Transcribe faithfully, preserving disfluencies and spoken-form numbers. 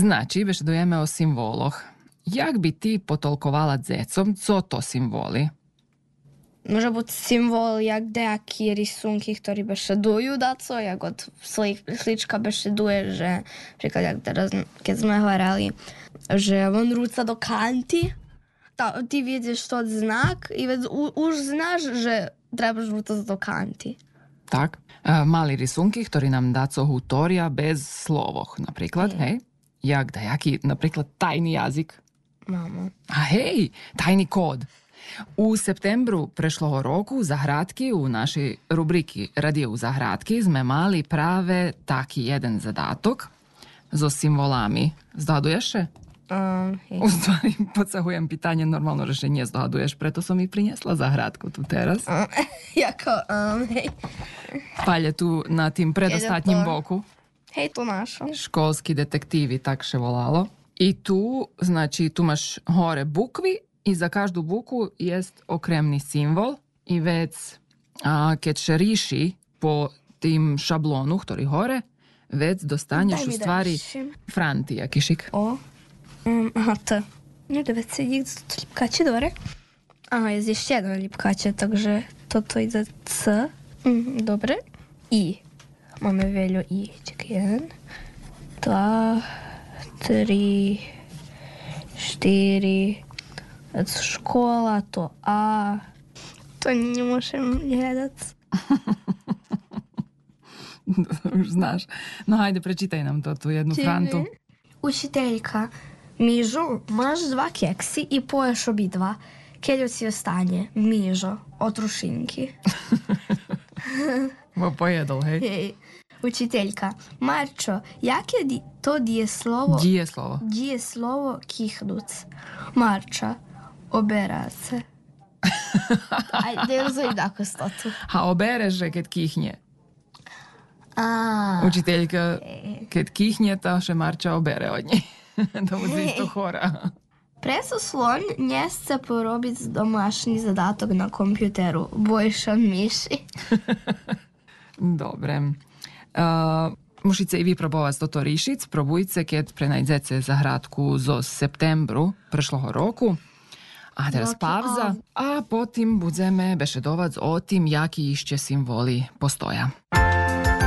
Znači, bešedujeme o symboloch. Jak by ty potolkovala dzecom, co to symboli? Може бути символ, як деякі рисунки, які бешедують, да, co, як от сличка бешедує, že, наприклад, як teraz, keď sme hovorili, že on rúca do kanty, tá, ty vidiš tот znak i već u, už znaš, že trebaš rúcať do kanty. Tak. E, mali rysunky, ktorí nám daco hutoria bez slovoch, napríklad, hej? hej? Jak dajaký, napríklad tajný jazyk. Mamo. A hej, tajný kód. U septembru prešloho roku Zahrádky u našej rubriki Radio u Zahrádky sme mali práve taký jeden zadatok so symbolami. Zdahaduješ še? Um, U stvari podsahujem pitanje, normalno rešenje zdahaduješ, preto som i prinesla Zahrádku tu teraz. Um, jako, um, hej. Palje tu na tým predostatním boku. Hej, to našo. Školski detektivi, tak še volalo. I tu, znači, tu maš hore bukvi i za každú buku jest okremni simbol i već a, keď še riši po tim šablonu, ktorý hore, već dostaneš u stvari franti, jakišik. O, um, aha, to. No, da već se ih lipkaće, dobre? Aha, jest jeszcze jedno lipkaće, takže toto ide C. Mm, dobre. I. Mamy veljo I. Čekaj, jeden, dva, tri, štyri. Škola, to A. To nie muszę gledać. Už znaš. No hajde, prečítaj nam to, tu jednu frantu. Učiteljka, Mižu, maš dva keksi i poješ obidva. Keljo si ostanje, Mižo, od rušinki. Bo pojedol, hej? Hej. Učiteljka, Marčo, jakie di, to dije slovo? Dije slovo. Dije slovo kihnuc. Marča, oberace. Ajde, uzoj tako stotu. A obereže, keď kýchne. A. Učiteľka, keď kýchne, to še Marča obere od nej. To bude isto chora. Presoslon nie chce porobiť domášny zadatok na kompjuteru. Bojša myši. Dobre. Uh, Musíte i vyprobovať toto ríšic. Probujte, keď prenajdete Zahrádku zo septembru prešloho roku. A teraz pauza. A potom budeme bešedovať o tým, jaký ešte symboli postoja.